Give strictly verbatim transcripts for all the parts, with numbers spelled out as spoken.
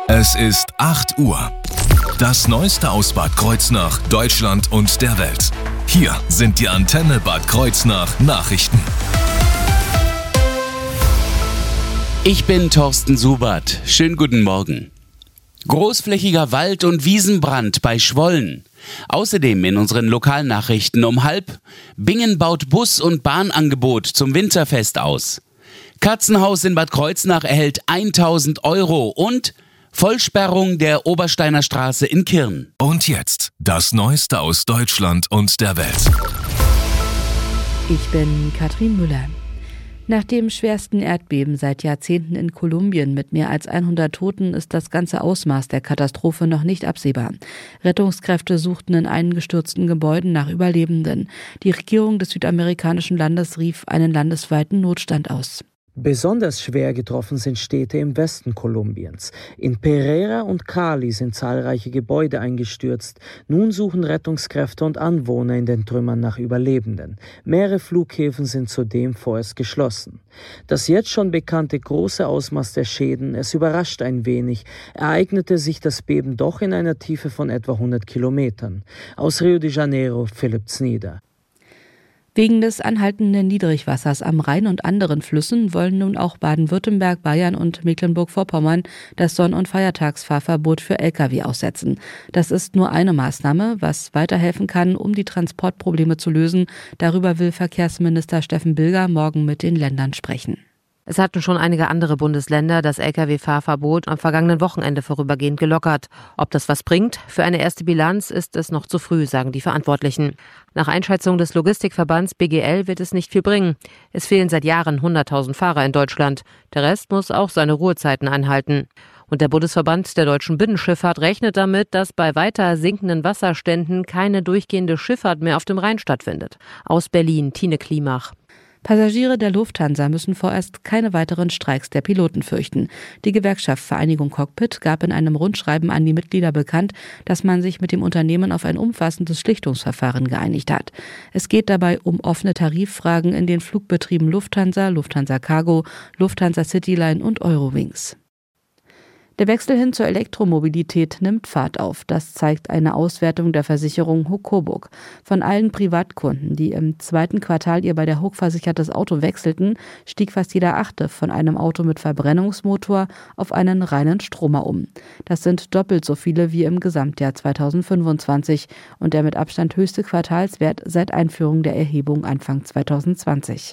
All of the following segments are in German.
Es ist acht Uhr. Das Neueste aus Bad Kreuznach, Deutschland und der Welt. Hier sind die Antenne Bad Kreuznach Nachrichten. Ich bin Thorsten Subert. Schönen guten Morgen. Großflächiger Wald- und Wiesenbrand bei Schwollen. Außerdem in unseren Lokalnachrichten um halb: Bingen baut Bus- und Bahnangebot zum Winterfest aus. Katzenhaus in Bad Kreuznach erhält tausend Euro und Vollsperrung der Obersteiner Straße in Kirn. Und jetzt das Neueste aus Deutschland und der Welt. Ich bin Katrin Müller. Nach dem schwersten Erdbeben seit Jahrzehnten in Kolumbien mit mehr als hundert Toten ist das ganze Ausmaß der Katastrophe noch nicht absehbar. Rettungskräfte suchten in eingestürzten Gebäuden nach Überlebenden. Die Regierung des südamerikanischen Landes rief einen landesweiten Notstand aus. Besonders schwer getroffen sind Städte im Westen Kolumbiens. In Pereira und Cali sind zahlreiche Gebäude eingestürzt. Nun suchen Rettungskräfte und Anwohner in den Trümmern nach Überlebenden. Mehrere Flughäfen sind zudem vorerst geschlossen. Das jetzt schon bekannte große Ausmaß der Schäden, es überrascht ein wenig, ereignete sich das Beben doch in einer Tiefe von etwa hundert Kilometern. Aus Rio de Janeiro, Philipp Znieder. Wegen des anhaltenden Niedrigwassers am Rhein und anderen Flüssen wollen nun auch Baden-Württemberg, Bayern und Mecklenburg-Vorpommern das Sonn- und Feiertagsfahrverbot für L K W aussetzen. Das ist nur eine Maßnahme, was weiterhelfen kann, um die Transportprobleme zu lösen. Darüber will Verkehrsminister Steffen Bilger morgen mit den Ländern sprechen. Es hatten schon einige andere Bundesländer das L K W-Fahrverbot am vergangenen Wochenende vorübergehend gelockert. Ob das was bringt? Für eine erste Bilanz ist es noch zu früh, sagen die Verantwortlichen. Nach Einschätzung des Logistikverbands B G L wird es nicht viel bringen. Es fehlen seit Jahren hunderttausend Fahrer in Deutschland. Der Rest muss auch seine Ruhezeiten einhalten. Und der Bundesverband der deutschen Binnenschifffahrt rechnet damit, dass bei weiter sinkenden Wasserständen keine durchgehende Schifffahrt mehr auf dem Rhein stattfindet. Aus Berlin, Tine Klimach. Passagiere der Lufthansa müssen vorerst keine weiteren Streiks der Piloten fürchten. Die Gewerkschaft Vereinigung Cockpit gab in einem Rundschreiben an die Mitglieder bekannt, dass man sich mit dem Unternehmen auf ein umfassendes Schlichtungsverfahren geeinigt hat. Es geht dabei um offene Tariffragen in den Flugbetrieben Lufthansa, Lufthansa Cargo, Lufthansa Cityline und Eurowings. Der Wechsel hin zur Elektromobilität nimmt Fahrt auf. Das zeigt eine Auswertung der Versicherung H U K Coburg. Von allen Privatkunden, die im zweiten Quartal ihr bei der H U K versichertes Auto wechselten, stieg fast jeder Achte von einem Auto mit Verbrennungsmotor auf einen reinen Stromer um. Das sind doppelt so viele wie im Gesamtjahr zweitausendfünfundzwanzig und der mit Abstand höchste Quartalswert seit Einführung der Erhebung Anfang zweitausendzwanzig.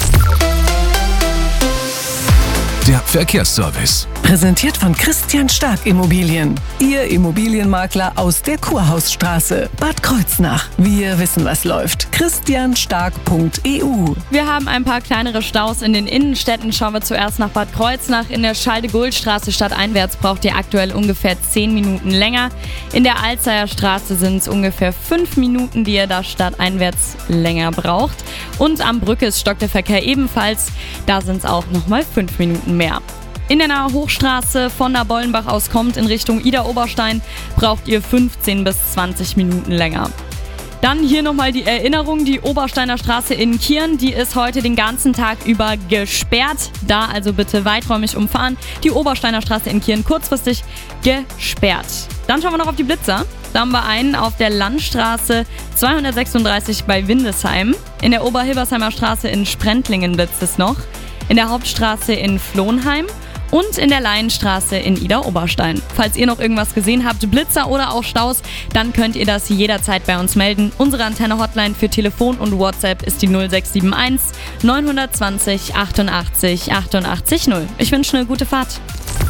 Der Verkehrsservice. Präsentiert von Christian Stark Immobilien. Ihr Immobilienmakler aus der Kurhausstraße, Bad Kreuznach. Wir wissen, was läuft. christian stark punkt e u. Wir haben ein paar kleinere Staus in den Innenstädten. Schauen wir zuerst nach Bad Kreuznach. In der Schalde-Gohl-Straße stadteinwärts braucht ihr aktuell ungefähr zehn Minuten länger. In der Alzeyer Straße sind es ungefähr fünf Minuten, die ihr da stadteinwärts länger braucht. Und am Brückes stockt der Verkehr ebenfalls. Da sind es auch nochmal fünf Minuten mehr. In der Nahe Hochstraße von der Bollenbach aus kommt in Richtung Idar-Oberstein, braucht ihr fünfzehn bis zwanzig Minuten länger. Dann hier nochmal die Erinnerung, die Obersteiner Straße in Kirn, die ist heute den ganzen Tag über gesperrt. Da also bitte weiträumig umfahren. Die Obersteiner Straße in Kirn kurzfristig gesperrt. Dann schauen wir noch auf die Blitzer. Da haben wir einen auf der Landstraße zweihundertsechsunddreißig bei Windesheim. In der Oberhilbersheimer Straße in Sprentlingen blitzt es noch. In der Hauptstraße in Flohnheim. Und in der Laienstraße in Idar-Oberstein. Falls ihr noch irgendwas gesehen habt, Blitzer oder auch Staus, dann könnt ihr das jederzeit bei uns melden. Unsere Antenne-Hotline für Telefon und WhatsApp ist die null sechs sieben eins neun zwei null achtundachtzig achtundachtzig null. Ich wünsche eine gute Fahrt.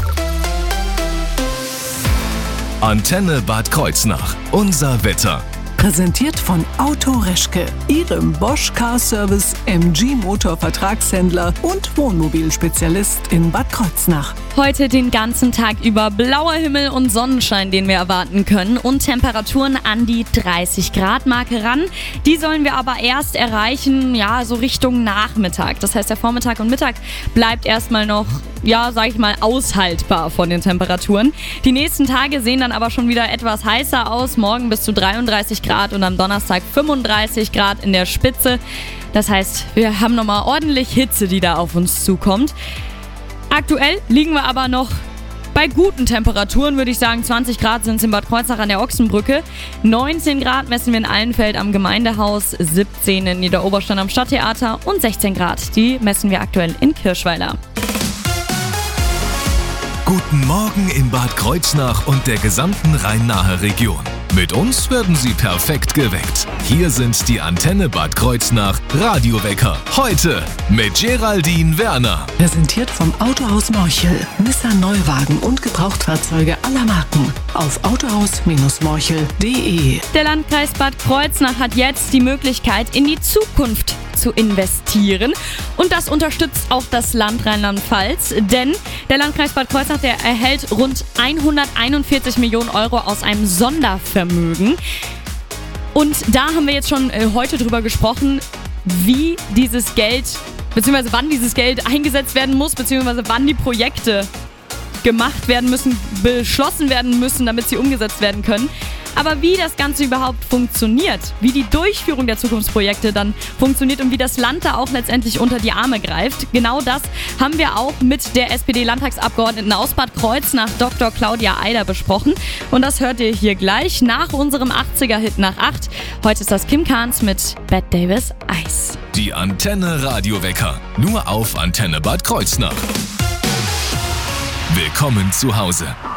Antenne Bad Kreuznach. Unser Wetter. Präsentiert von Auto Reschke, Ihrem Bosch Car Service M G Motor Vertragshändler und Wohnmobilspezialist in Bad Kreuznach. Heute den ganzen Tag über blauer Himmel und Sonnenschein, den wir erwarten können, und Temperaturen an die dreißig Grad Marke ran. Die sollen wir aber erst erreichen, ja, so Richtung Nachmittag. Das heißt, der Vormittag und Mittag bleibt erstmal noch, ja, sag ich mal, aushaltbar von den Temperaturen. Die nächsten Tage sehen dann aber schon wieder etwas heißer aus. Morgen bis zu dreiunddreißig Grad und am Donnerstag fünfunddreißig Grad in der Spitze. Das heißt, wir haben nochmal ordentlich Hitze, die da auf uns zukommt. Aktuell liegen wir aber noch Bei guten Temperaturen würde ich sagen, zwanzig Grad sind es in Bad Kreuznach an der Ochsenbrücke. neunzehn Grad messen wir in Allenfeld am Gemeindehaus, siebzehn in Niederoberstein am Stadttheater und sechzehn Grad, die messen wir aktuell in Kirchweiler. Guten Morgen in Bad Kreuznach und der gesamten Rhein-Nahe Region. Mit uns werden Sie perfekt geweckt. Hier sind die Antenne Bad Kreuznach Radiowecker. Heute mit Geraldine Werner. Präsentiert vom Autohaus Morchel. Nissan Neuwagen und Gebrauchtfahrzeuge aller Marken. Auf autohaus Morchel punkt de. Der Landkreis Bad Kreuznach hat jetzt die Möglichkeit, in die Zukunft zu investieren. Und das unterstützt auch das Land Rheinland-Pfalz, denn der Landkreis Bad Kreuznach, der erhält rund hunderteinundvierzig Millionen Euro aus einem Sondervermögen. Und da haben wir jetzt schon äh, heute drüber gesprochen, wie dieses Geld, beziehungsweise wann dieses Geld eingesetzt werden muss, beziehungsweise wann die Projekte gemacht werden müssen, beschlossen werden müssen, damit sie umgesetzt werden können. Aber wie das Ganze überhaupt funktioniert, wie die Durchführung der Zukunftsprojekte dann funktioniert und wie das Land da auch letztendlich unter die Arme greift, genau das haben wir auch mit der S P D-Landtagsabgeordneten aus Bad Kreuznach, Doktor Claudia Eider, besprochen. Und das hört ihr hier gleich nach unserem achtziger-Hit nach acht. Heute ist das Kim Carnes mit Bette Davis Eis. Die Antenne Radiowecker, nur auf Antenne Bad Kreuznach. Willkommen zu Hause.